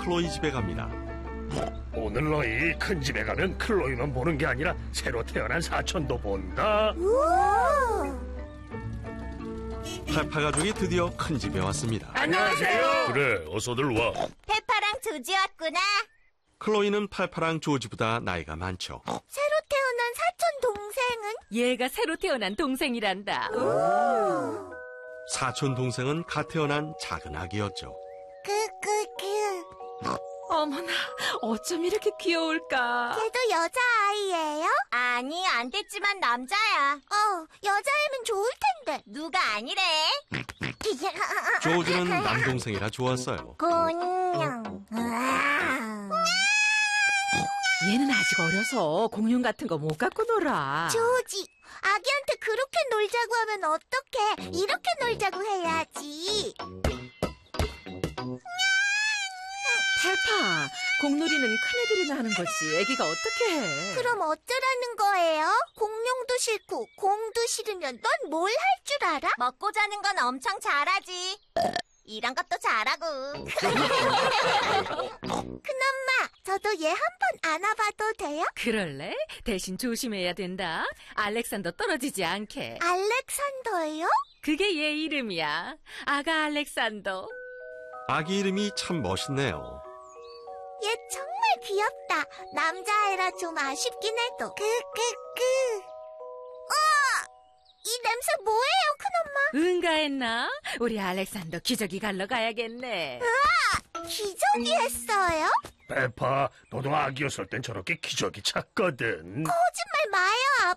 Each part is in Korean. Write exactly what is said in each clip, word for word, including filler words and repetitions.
클로이 집에 갑니다. 오늘 너희 큰 집에 가면 클로이만 보는 게 아니라 새로 태어난 사촌도 본다. 페파 가족이 드디어 큰 집에 왔습니다. 안녕하세요. 그래, 어서들 와. 페파랑 조지 왔구나. 클로이는 페파랑 조지보다 나이가 많죠. 새로 태어난 사촌 동생은? 얘가 새로 태어난 동생이란다. 사촌 동생은 갓 태어난 작은 아기였죠. 그그그. 어머나, 어쩜 이렇게 귀여울까? 걔도 여자아이예요? 아니, 안 됐지만 남자야. 어, 여자애면 좋을 텐데. 누가 아니래? 조지는 남동생이라 좋았어요. 공룡. 얘는 아직 어려서 공룡 같은 거 못 갖고 놀아. 조지, 아기한테 그렇게 놀자고 하면 어떡해. 이렇게 놀자고 해야지. 페파, 공놀이는 큰애들이나 하는 거지. 애기가 어떻게 해? 그럼 어쩌라는 거예요? 공룡도 싫고 공도 싫으면 넌 뭘 할 줄 알아? 먹고 자는 건 엄청 잘하지. 이런 것도 잘하고. 큰엄마, 저도 얘 한 번 안아봐도 돼요? 그럴래? 대신 조심해야 된다. 알렉산더 떨어지지 않게. 알렉산더요? 그게 얘 이름이야. 아가 알렉산더. 아기 이름이 참 멋있네요. 얘 정말 귀엽다. 남자애라 좀 아쉽긴 해도. 크크크. 어! 이 냄새 뭐예요, 큰엄마? 응가했나? 우리 알렉산더 기저귀 갈러 가야겠네. 기저귀 했어요? 페파, 너도 아기였을 땐 저렇게 기저귀 찼거든. 거짓말 마요,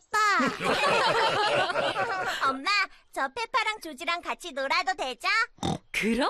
아빠. 엄마, 저 페파랑 조지랑 같이 놀아도 되죠? 그럼.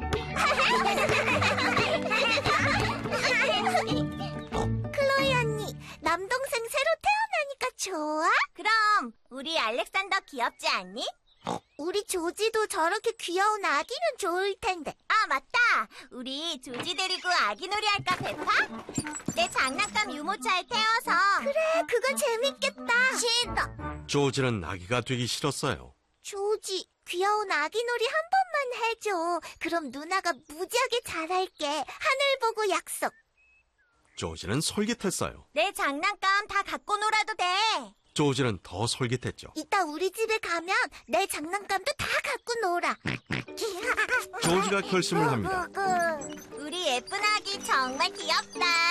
클로이 언니, 남동생 새로 태어나니까 좋아? 그럼 우리 알렉산더 귀엽지 않니? 우리 조지도 저렇게 귀여운 아기는 좋을 텐데. 아, 맞다. 우리 조지 데리고 아기놀이 할까, 페파? 내 장난감 유모차에 태워서. 그래, 그거 재밌겠다. 싫어. 조지는 아기가 되기 싫었어요. 조지, 귀여운 아기놀이 한 번만 해줘. 그럼 누나가 무지하게 잘할게. 하늘 보고 약속. 조지는 솔깃했어요. 내 장난감 다 갖고 놀아도 돼. 조지는 더 솔깃했죠. 이따 우리 집에 가면 내 장난감도 다 갖고 놀아. 조지가 결심을 합니다. 우리 예쁜 아기 정말 귀엽다.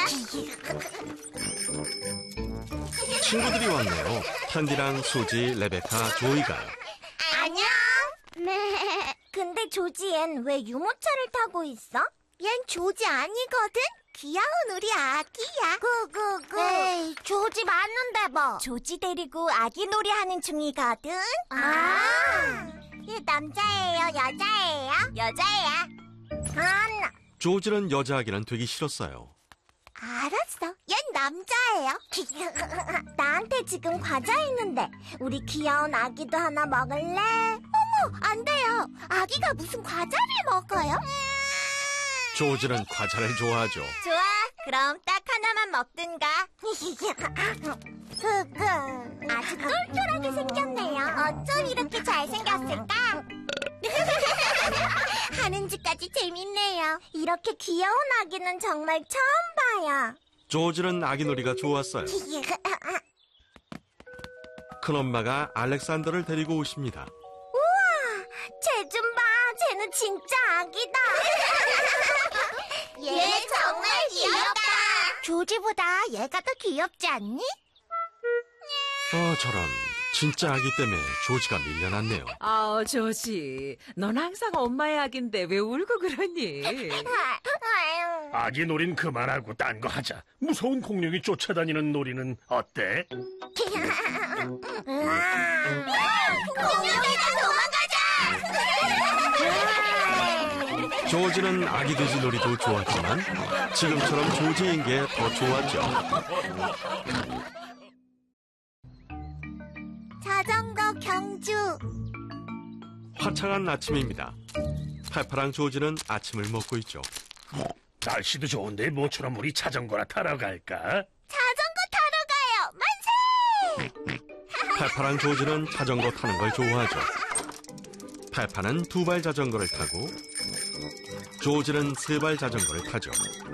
친구들이 왔네요. 캔디랑 수지, 레베카, 조이가요. 안녕. 네. 근데 조지 얜 왜 유모차를 타고 있어? 얜 조지 아니거든? 귀여운 우리 아기야. 구구구. 에이, 조지 맞는데 뭐. 조지 데리고 아기 놀이 하는 중이거든. 아. 얘 남자예요, 여자예요? 여자야. 하나. 조지는 여자 아기는 되기 싫었어요. 알았어. 얜 남자예요. 나한테 지금 과자 있는데 우리 귀여운 아기도 하나 먹을래? 어머, 안 돼요. 아기가 무슨 과자를 먹어요? 조지는 과자를 좋아하죠. 좋아. 그럼 딱 하나만 먹든가. 아주 똘똘하게 생겼네요. 어쩜 이렇게 잘생겼을까? 하는 짓까지 재밌네요. 이렇게 귀여운 아기는 정말 처음 봐요. 조지는 아기 놀이가 좋았어요. 큰엄마가 알렉산더를 데리고 오십니다. 우와, 쟤 좀 봐. 쟤는 진짜 아기다. 얘 정말 귀엽다. 조지보다 얘가 더 귀엽지 않니? 어, 저런. 진짜 아기 때문에 조지가 밀려났네요. 아우, 조지. 넌 항상 엄마의 아기인데 왜 울고 그러니? 아기 놀이는 그만하고 딴 거 하자. 무서운 공룡이 쫓아다니는 놀이는 어때? 공룡이다, 도망가자. 조지는 아기 돼지 놀이도 좋았지만 지금처럼 조지인 게 더 좋았죠. 자전거 경주. 화창한 아침입니다. 페파랑 조지는 아침을 먹고 있죠. 날씨도 좋은데 모처럼 우리 자전거나 타러 갈까? 자전거 타러 가요. 만세! 페파랑 조지는 자전거 타는 걸 좋아하죠. 페파는 두 발 자전거를 타고 조지는 세 발 자전거를 타죠.